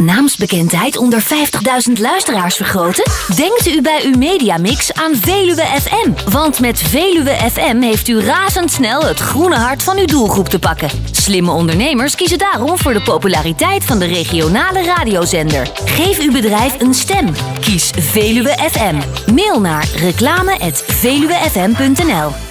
naamsbekendheid onder 50.000 luisteraars vergroten? Denkt u bij uw mediamix aan Veluwe FM? Want met Veluwe FM heeft u razendsnel het groene hart van uw doelgroep te pakken. Slimme ondernemers kiezen daarom voor de populariteit van de regionale radiozender. Geef uw bedrijf een stem. Kies Veluwe FM. Mail naar reclame@veluwefm.nl.